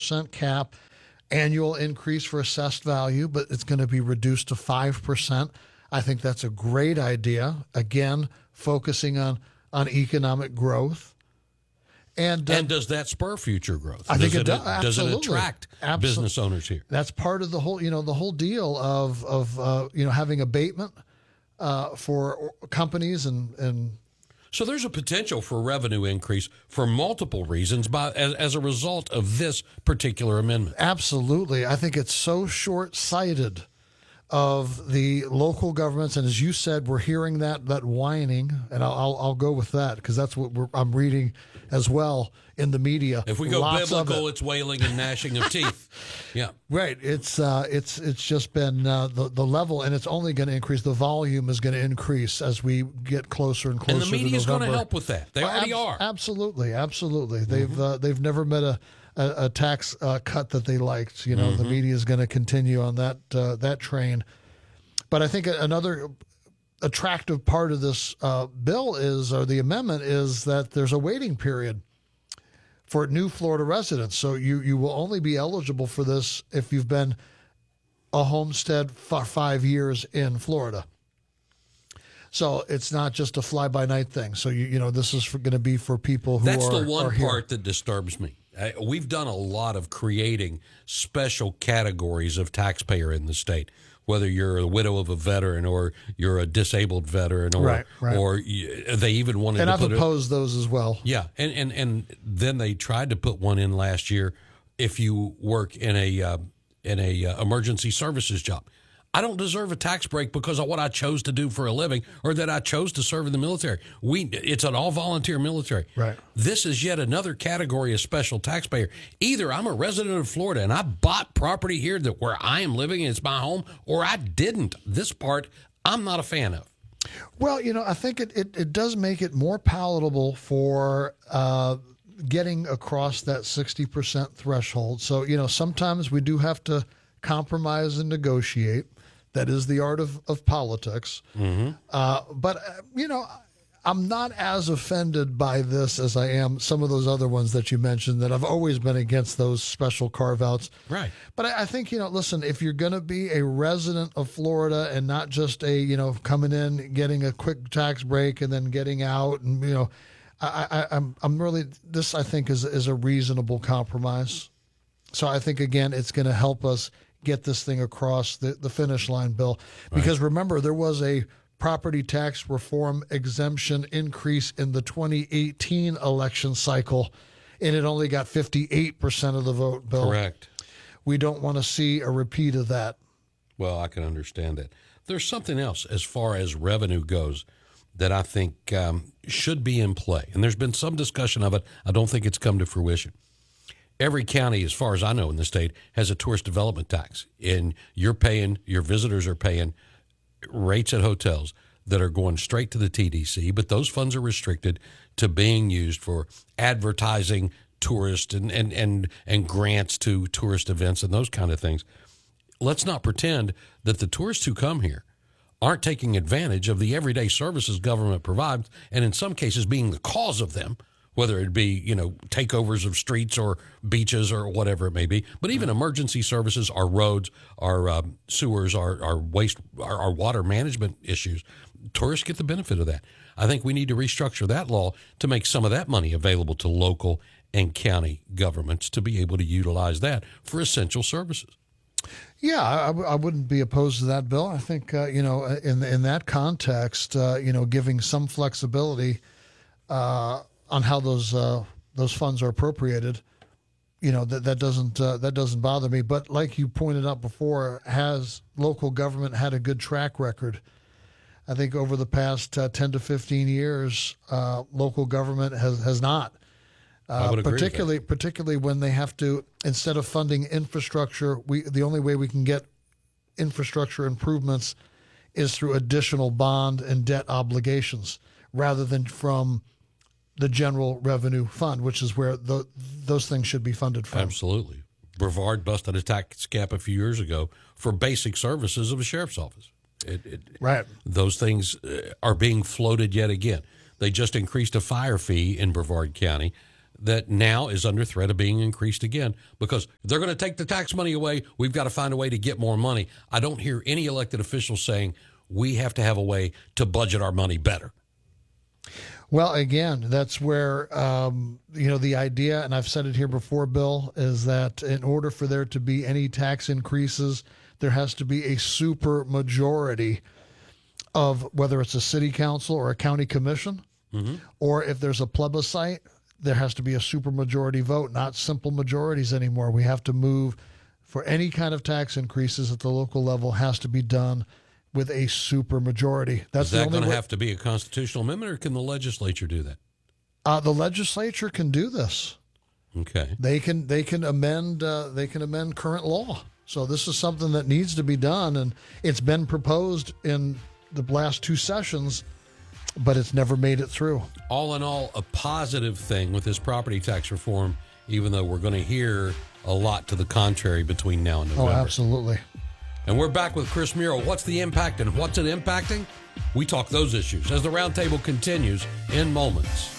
10% cap, annual increase for assessed value, but it's going to be reduced to 5%. I think that's a great idea. Again, focusing on economic growth. And does that spur future growth? I think it does. Does it Absolutely. attract business owners here? That's part of the whole, the whole deal of having abatement for companies and. So there's a potential for revenue increase for multiple reasons as a result of this particular amendment. Absolutely. I think it's so short-sighted of the local governments. And as you said, we're hearing that whining, and I'll go with that because that's what I'm reading as well in the media. If we go biblical, it's wailing and gnashing of teeth. Yeah. Right. It's just been the level, and it's only going to increase. The volume is going to increase as we get closer and closer to November. And the media is going to help with that. They already are. Absolutely. They've never met a tax cut that they liked. The media is going to continue on that train. But I think another attractive part of this bill or the amendment is that there's a waiting period for new Florida residents. So you will only be eligible for this if you've been a homestead for 5 years in Florida. So it's not just a fly-by-night thing. So this is going to be for people who That's are the one here. part that disturbs me. We've done a lot of creating special categories of taxpayer in the state, whether you're a widow of a veteran or you're a disabled veteran, or they even wanted and to I've put opposed those as well. Yeah, and then they tried to put one in last year if you work in a emergency services job. I don't deserve a tax break because of what I chose to do for a living or that I chose to serve in the military. It's an all-volunteer military. Right. This is yet another category of special taxpayer. Either I'm a resident of Florida and I bought property here where I am living and it's my home, or I didn't. This part I'm not a fan of. Well, I think it does make it more palatable for getting across that 60% threshold. So, sometimes we do have to compromise and negotiate. That is the art of politics. Mm-hmm. But I'm not as offended by this as I am some of those other ones that you mentioned, that I've always been against those special carve-outs. Right. But I think, listen, if you're going to be a resident of Florida and not just coming in, getting a quick tax break and then getting out, and, I'm really, this I think is a reasonable compromise. So I think, again, it's going to help us get this thing across the finish line, Bill. Because remember, there was a property tax reform exemption increase in the 2018 election cycle, and it only got 58% of the vote, Bill. Correct. We don't want to see a repeat of that. Well, I can understand that. There's something else as far as revenue goes that I think should be in play, and there's been some discussion of it. I don't think it's come to fruition. Every county, as far as I know in the state, has a tourist development tax, and your visitors are paying rates at hotels that are going straight to the TDC, but those funds are restricted to being used for advertising tourists and grants to tourist events and those kind of things. Let's not pretend that the tourists who come here aren't taking advantage of the everyday services government provides, and in some cases being the cause of them, whether it be, takeovers of streets or beaches or whatever it may be. But even emergency services, our roads, our sewers, our waste, our water management issues, tourists get the benefit of that. I think we need to restructure that law to make some of that money available to local and county governments to be able to utilize that for essential services. Yeah, I wouldn't be opposed to that, Bill. I think, in that context, giving some flexibility on how those funds are appropriated, that doesn't bother me. But like you pointed out before, has local government had a good track record? I think over the past 10 to 15 years, local government has not. I would agree with that. Particularly when they have to, instead of funding infrastructure, the only way we can get infrastructure improvements is through additional bond and debt obligations, rather than from the general revenue fund, which is where those things should be funded from. Absolutely. Brevard busted a tax cap a few years ago for basic services of a sheriff's office. Right. Those things are being floated yet again. They just increased a fire fee in Brevard County that now is under threat of being increased again because they're going to take the tax money away. We've got to find a way to get more money. I don't hear any elected officials saying we have to have a way to budget our money better. Well, again, that's where, the idea, and I've said it here before, Bill, is that in order for there to be any tax increases, there has to be a super majority of whether it's a city council or a county commission, or if there's a plebiscite, there has to be a super majority vote, not simple majorities anymore. We have to move for any kind of tax increases at the local level has to be done with a super majority. Is that going to have to be a constitutional amendment, or can the legislature do that? The legislature can do this. Okay. They can amend current law. So this is something that needs to be done, and it's been proposed in the last two sessions, but it's never made it through. All in all, a positive thing with this property tax reform, even though we're going to hear a lot to the contrary between now and November. Oh, absolutely. And we're back with Chris Muro. What's the impact and what's it impacting? We talk those issues as the roundtable continues in moments.